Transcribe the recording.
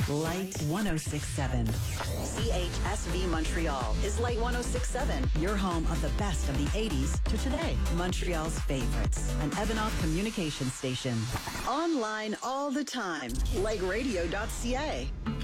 Light 1067. CHSV Montreal is Light 1067, your home of the best of the 80s to today. Montreal's favorites. An Evanov communication station. Online all the time. LegRadio.ca.